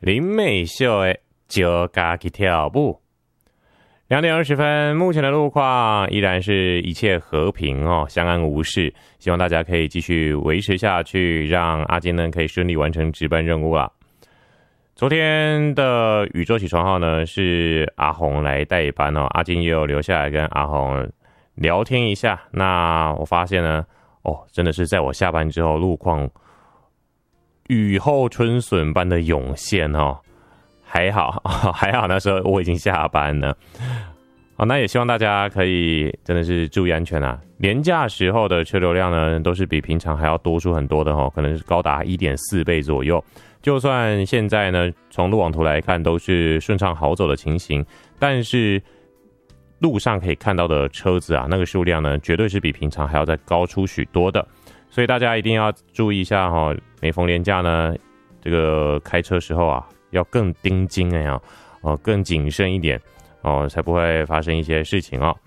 林美秀的就家去跳舞。2:20，目前的路况依然是一切和平哦，相安无事。希望大家可以继续维持下去，让阿金呢可以顺利完成值班任务啦。昨天的宇宙起床号呢是阿红来代班哦，阿金也有留下来跟阿红聊天一下。那我发现呢，真的是在我下班之后，路况雨后春笋般的涌现哦。还好，那时候我已经下班了。那也希望大家可以真的是注意安全啊。连假时候的车流量呢，都是比平常还要多出很多的可能是高达 1.4 倍左右。就算现在呢，从路网图来看都是顺畅好走的情形，但是路上可以看到的车子啊，那个数量呢，绝对是比平常还要再高出许多的。所以大家一定要注意一下每逢连假呢，这个开车时候啊，要更盯紧更谨慎一点才不会发生一些事情哦。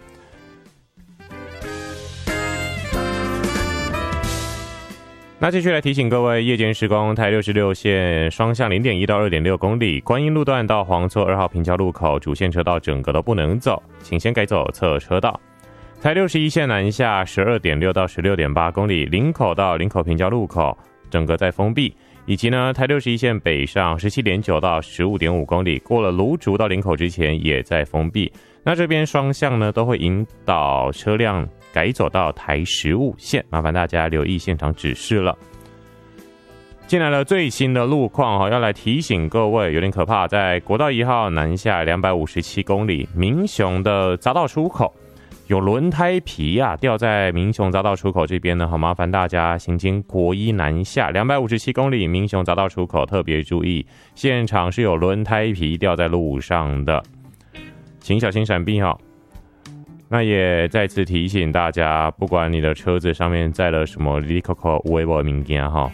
那继续来提醒各位，夜间施工台66线双向 0.1 到 2.6 公里，观音路段到黄厝2号平交路口主线车道整个都不能走，请先改走侧车道。台61线南下 12.6 到 16.8 公里，林口到林口平交路口整个在封闭。以及呢，台61线北上 17.9 到 15.5 公里，过了芦竹到林口之前也在封闭。那这边双向呢都会引导车辆改走到台15线，麻烦大家留意现场指示了。进来了最新的路况要来提醒各位，有点可怕，在国道1号南下257公里，民雄的匝道出口有轮胎皮掉在民雄匝道出口这边呢，好麻烦大家行经国一南下257公里，民雄匝道出口特别注意，现场是有轮胎皮掉在路上的，请小心闪避那也再次提醒大家，不管你的车子上面载了什么哩哩扣扣有的没的物件